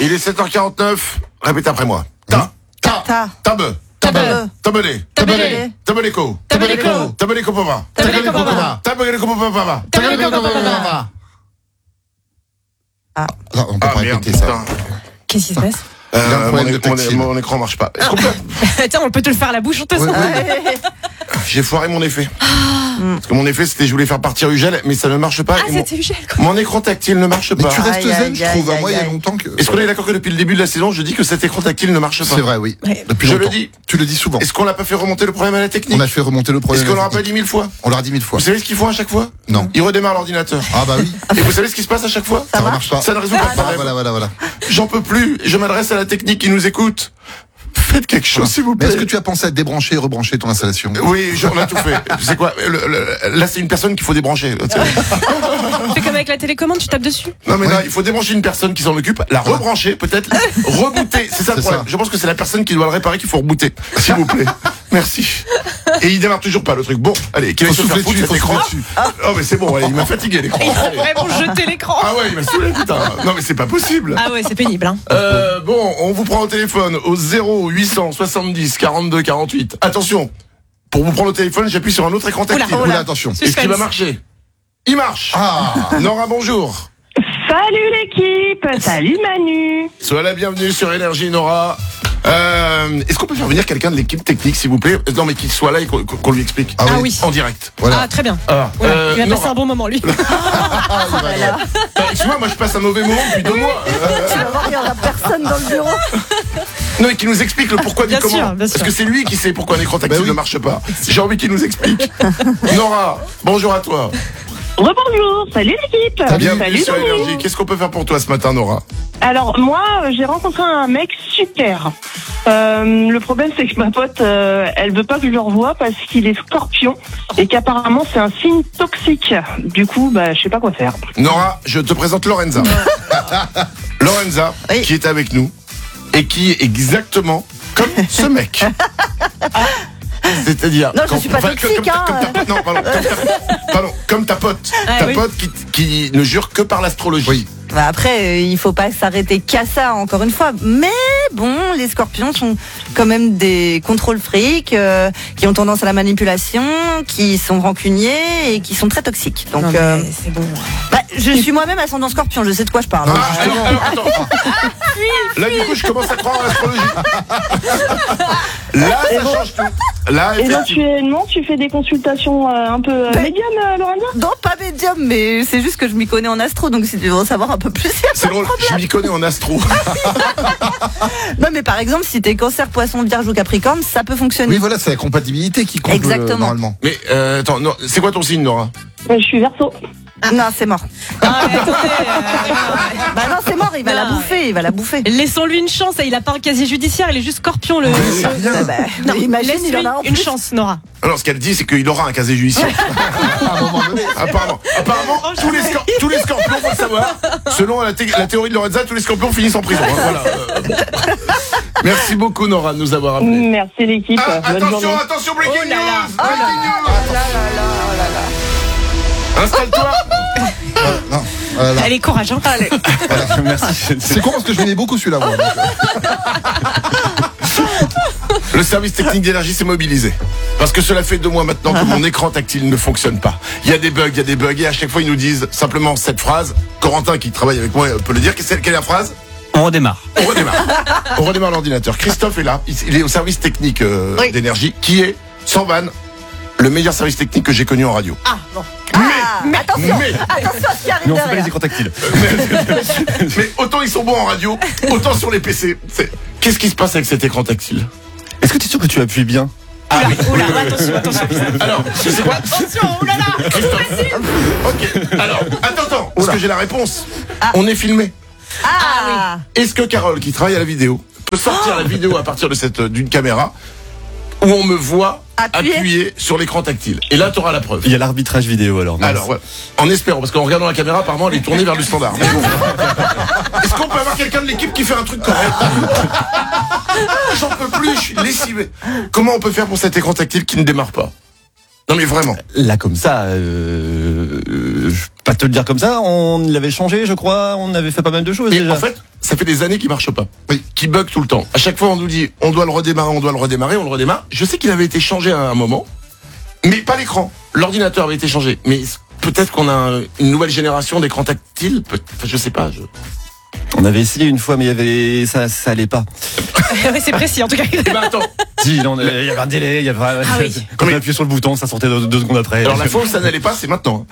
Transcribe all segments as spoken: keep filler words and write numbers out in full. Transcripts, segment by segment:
Il est sept heures quarante-neuf. Répète après moi. Ta. Ta. Ta. Tabe. Tabe. Tabelé. Tabelé. Tabeleko. Tabeleko. Tabeleko papa. Tabeleko papa. Tabeleko papa. Tabeleko papa. Ah. Non, on peut Ah pas merde, répéter ça. putain. Qu'est-ce qui se passe? Euh, Il y a un mon, problème de mon- tactile. mon écran marche pas. Est-ce qu'on peut... Tiens, on peut te le faire à la bouche, on te Oui, sent. oui. J'ai foiré mon effet. Parce que mon effet, c'était je voulais faire partir Ugel, mais ça ne marche pas. Ah, et mon... c'était Ugel, quoi. mon écran tactile ne marche Mais pas. tu restes Aïe, zen, aïe, je trouve. aïe, Moi, il y a aïe. longtemps que. Est-ce qu'on est d'accord que depuis le début de la saison, je dis que cet écran tactile ne marche pas? C'est vrai, oui. Ouais. Depuis Je longtemps. le dis. Tu le dis souvent. Est-ce qu'on l'a pas fait remonter le problème à la technique? On a fait remonter le problème. Est-ce qu'on à la l'aura pas technique. dit mille fois? On l'a dit mille fois. Vous savez ce qu'ils font à chaque fois? Non. Ils redémarrent l'ordinateur. Ah bah oui. Et vous savez ce qui se passe à chaque fois? Ça ne marche pas. Ça ne résout pas le Ah, problème. voilà, voilà, voilà. J'en peux plus. Je m'adresse à la technique qui nous écoute. Faites quelque chose, s'il vous Mais plaît. est-ce que tu as pensé à débrancher et rebrancher ton installation? Oui, je- on a tout fait. C'est quoi le- le- Là, c'est une personne qu'il faut débrancher. Fais comme avec la télécommande, tu tapes dessus. Non, mais Ouais. non, il faut débrancher une personne qui s'en occupe, la rebrancher, peut-être, rebooter. C'est ça le C'est problème. ça. Je pense que c'est la personne qui doit le réparer qu'il faut rebooter. S'il vous plaît. Merci. Et il démarre toujours pas le truc. Bon, allez, qu'il Faut aille se faire souffler foutre dessus, cet faut écran. souffler dessus. Oh, mais c'est bon, ouais, il m'a fatigué l'écran. Il faut Allez. vraiment jeter l'écran. Ah ouais, il m'a saoulé, putain. Non, mais c'est pas possible. Ah ouais, c'est pénible, hein. Euh, bon, on vous prend au téléphone au zéro huit cent soixante-dix quarante-deux quarante-huit. Attention, pour vous prendre au téléphone, j'appuie sur un autre écran tactile. Oula, Oula, attention. Est-ce qu'il va Suspense. marcher? Il marche. Ah. Nora, bonjour. Salut l'équipe, salut Manu. Sois la bienvenue sur Énergie, Nora. Euh, Est-ce qu'on peut faire venir quelqu'un de l'équipe technique, s'il vous plaît? Non, mais qu'il soit là et qu'on qu'on lui explique. Ah Ah oui. oui. En direct. Voilà. Ah, très bien. Ah, Oula, euh, il va Nora. passer un bon moment, lui. Ah, il va là. Euh, Excuse-moi, moi je passe un mauvais moment depuis deux mois. Euh, Tu vas voir, il n'y aura personne dans le bureau. non, et qui nous explique le pourquoi du Bien comment. sûr, bien Parce sûr. que c'est lui qui sait pourquoi un écran tactile Bah oui. ne marche pas. J'ai envie qu'il nous explique. Nora, bonjour à toi. Rebonjour, salut l'équipe. Bienvenue Salut sur Manu. Énergie. Qu'est-ce qu'on peut faire pour toi ce matin, Nora? Alors moi, euh, j'ai rencontré un mec super. Euh, le problème, c'est que ma pote, euh, elle veut pas que je le revoie parce qu'il est scorpion et qu'apparemment c'est un signe toxique. Du coup, bah, je sais pas quoi faire. Nora, je te présente Lorenza. Lorenza, Oui. qui est avec nous et qui est exactement comme ce mec. C'est-à-dire. Non, je quand- suis pas comme- toxique, comme ta- hein. comme ta- non, pardon, comme ta, pardon, comme ta pote. Ah, ta oui. pote qui, qui ne jure que par l'astrologie. Oui. Bah après, euh, il faut pas s'arrêter qu'à ça, encore une fois. Mais bon, les scorpions sont quand même des contrôles fric, euh, qui ont tendance à la manipulation, qui sont rancuniers et qui sont très toxiques. Donc, Non, mais euh, c'est bon. bah, je suis moi-même ascendant scorpion, je sais de quoi je parle. hein. Ah, alors, alors, attends. Là, du coup, je commence à croire à l'astrologie. Là, ça change tout. Là, effectivement. Éventuellement, tu fais des consultations euh, un peu euh, Ben- médium, euh, Lorenza? Non, pas médium, mais c'est juste que je m'y connais en astro, donc si tu veux en savoir un peu plus. C'est drôle, je m'y connais en astro. Non, mais par exemple, si t'es cancer, poisson, vierge ou capricorne, ça peut fonctionner. Oui, voilà, c'est la compatibilité qui compte euh, Exactement. normalement. Mais euh, attends, non, c'est quoi ton signe, Nora? Euh, Je suis verso. Non, c'est mort. Ah, mais attendez, euh, Bah non, c'est mort, il va Non. la bouffer, il va la bouffer. laissons-lui une chance. Il a pas un casier judiciaire, il est juste scorpion, le. Ah bah, Non, imagine, il laisse-lui en a en une plus. chance, Nora. Alors, ce qu'elle dit, c'est qu'il aura un casier judiciaire. À un moment donné. Apparemment, apparemment tous, les scor- tous les scorpions, faut le savoir, selon la, thé- la théorie de Lorenza, tous les scorpions finissent en prison. hein, voilà. Euh, Merci beaucoup, Nora, de nous avoir appelés. Merci l'équipe. Ah, Bonne attention, journée. attention, breaking Oh là là. news, breaking news. Oh là là là là là. Installe-toi. Non, voilà. Allez, courage, hein. Allez. Voilà, merci. C'est con parce que je venais beaucoup celui-là. moi, donc, euh. Le service technique d'énergie s'est mobilisé. Parce que cela fait deux mois maintenant que mon écran tactile ne fonctionne pas. Il y a des bugs, il y a des bugs, et à chaque fois ils nous disent simplement cette phrase. Corentin, qui travaille avec moi, peut le dire. Quelle est quelle est la phrase? On redémarre. On redémarre. On redémarre l'ordinateur. Christophe est là. Il il est au service technique euh, Oui. d'énergie, qui est, sans vanne, le meilleur service technique que j'ai connu en radio. Ah, bon. Ah, attention, mais- attention à ce qui arrive Mais on fait pas derrière. les écrans tactiles. Mais autant ils sont bons en radio, autant sur les P C. C'est- Qu'est-ce qui se passe avec cet écran tactile? Est-ce que tu es sûr que tu appuies bien? Ah oui. Oula, attention, attention. Alors, je sais pas. Attention, oulala. Ok. Alors, attends, attends. Parce que j'ai la réponse. Ah. On est filmé. Ah, Est-ce que Carole, qui travaille à la vidéo, peut sortir la vidéo à partir de cette d'une caméra où on me voit Appuyer. appuyer sur l'écran tactile? Et là, tu auras la preuve. Il y a l'arbitrage vidéo alors. mince. Alors, voilà. En espérant, parce qu'en regardant la caméra, apparemment, elle est tournée vers le standard. Mais bon. Est-ce qu'on peut avoir quelqu'un de l'équipe qui fait un truc correct? J'en peux plus, je suis lessivé. Comment on peut faire pour cet écran tactile qui ne démarre pas? Non mais vraiment. Là comme ça, euh, euh, je peux pas te le dire comme ça. On l'avait changé, je crois. On avait fait pas mal de choses Et déjà. en fait, ça fait des années qu'il marche pas. Oui. Qui bug tout le temps. À chaque fois, on nous dit, on doit le redémarrer, on doit le redémarrer, on le redémarre. Je sais qu'il avait été changé à un moment, mais pas l'écran. L'ordinateur avait été changé. Mais peut-être qu'on a une nouvelle génération d'écrans tactiles. Peut- enfin, je sais pas. Je... On avait essayé une fois, mais il y avait ça, ça allait pas. Ouais, c'est précis en tout cas. Eh ben, attends. Si, non, il y avait un délai, il y avait. Ah oui. Quand on appuyait sur le bouton, ça sortait deux, deux secondes après. Alors la fois où ça n'allait pas, c'est maintenant.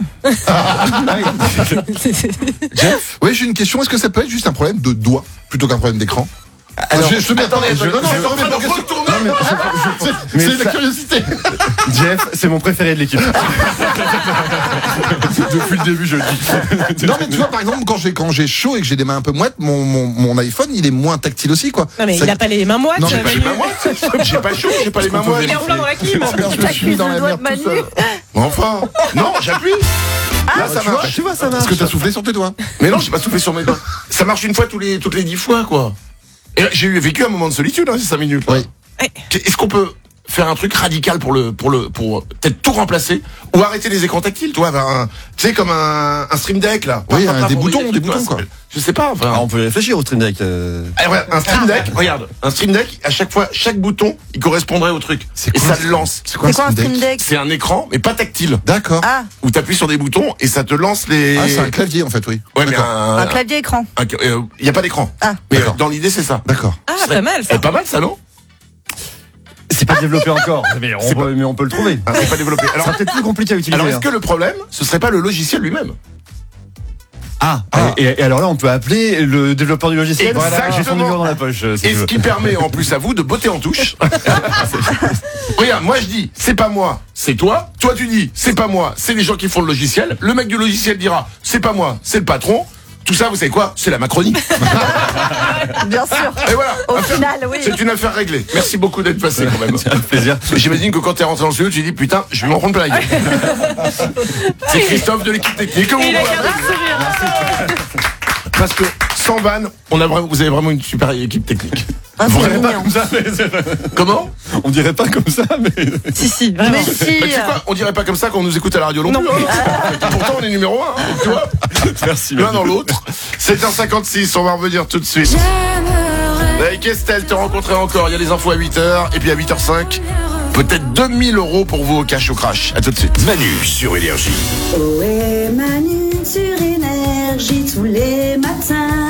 Jeff, oui, j'ai une question. Est-ce que ça peut être juste un problème de doigt plutôt qu'un problème d'écran? Alors, je, je te mets Attendez, je, attendez, non, non, je je suis en remets train ma de question. retourner. Non, mais c'est- Mais c'est de la ça- curiosité. Jeff, c'est mon préféré de l'équipe. Depuis le début, je le dis. Non, mais tu vois, par exemple, quand j'ai quand j'ai chaud et que j'ai des mains un peu moites, mon, mon, mon iPhone, il est moins tactile aussi, quoi. Non mais Ça- il a pas les mains moites. Non, J'ai mais pas les Manu. mains moites. J'ai pas chaud, j'ai pas les mains moites. Il est en plein dans la clim. Je me suis mis dans la doigt merde de tout Manu. seul. Enfin, non, j'appuie. Là, ça tu vois, marche. Tu vois, ça Parce marche. que t'as soufflé sur tes doigts. Mais non, j'ai pas soufflé sur mes doigts. Ça marche une fois tous les, toutes les dix fois, quoi. Et j'ai eu vécu un moment de solitude, hein, ces cinq minutes. Oui. Est-ce qu'on peut faire un truc radical pour le, pour le, pour peut-être tout remplacer ou arrêter les écrans tactiles, toi, un, tu sais, comme un, un stream deck, là. Oui, Paf, paf, un- paf, des on boutons, met des trucs, boutons, quoi. Je sais pas, enfin. Ah, on peut réfléchir au stream deck. euh. Ah, regarde, un stream deck, regarde, un stream deck, à chaque fois, chaque bouton, il correspondrait au truc. C'est Et quoi, ça ça le lance. C'est quoi, C'est quoi un stream deck? C'est un écran, mais pas tactile. D'accord. Ah, Où t'appuies sur des boutons et ça te lance les. Ah, c'est un clavier, en fait, oui. Ouais, mais D'accord. un, un clavier écran. il y a pas d'écran. Ah. Mais euh, D'accord. dans l'idée, c'est ça. D'accord. Ah pas mal ça. C'est pas mal, ça, non? C'est pas développé encore, mais on, C'est peut, mais on peut le trouver. Ah, c'est pas développé. Ça Alors, sera peut-être plus compliqué à utiliser. alors est-ce hein. que le problème, ce serait pas le logiciel lui-même? Ah, et, et alors là, on peut appeler le développeur du logiciel. Exactement. J'ai son numéro dans la poche. euh, Si Et tu ce veux. qui permet en plus à vous de botter en touche. Regarde, moi je dis, c'est pas moi, c'est toi. Toi tu dis, c'est pas moi, c'est les gens qui font le logiciel. Le mec du logiciel dira, c'est pas moi, c'est le patron. Tout ça, vous savez quoi? C'est la Macronie. Bien sûr. Et voilà. Au Affaire- final, oui. C'est une affaire réglée. Merci beaucoup d'être passé quand même. C'est un plaisir. J'imagine que quand t'es rentré dans le studio, tu dis, putain, je vais m'en prendre plein la gueule. C'est Christophe de l'équipe technique. que vous Il a voyez. gardé le sourire. Parce que sans vanne, on a vraiment, vous avez vraiment une super équipe technique. Ah, Vous c'est rêvez pas mignon. comme ça, mais- Comment? On dirait pas comme ça, mais. Si si vraiment. Mais si. Bah, tu sais quoi, on dirait pas comme ça quand on nous écoute à la radio non, Non. plus. hein. Pourtant, on est numéro un, hein, tu vois. Merci. L'un dans l'autre. sept heures cinquante-six, on va revenir tout de suite. Avec Estelle, te rencontrer encore. Il y a les infos à huit heures. Et puis à huit heures cinq, peut-être deux mille euros pour vous au cash au crash. À tout de suite. Manu sur Énergie. Ohé Manu sur Énergie tous les matins.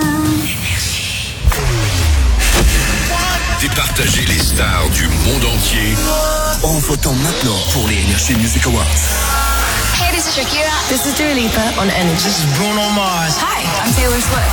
Départager les stars du monde entier en votant maintenant pour les Energy Music Awards. Hey, this is Shakira. This is Dua Lipa on Energy. This is Bruno Mars. Hi, I'm Taylor Swift.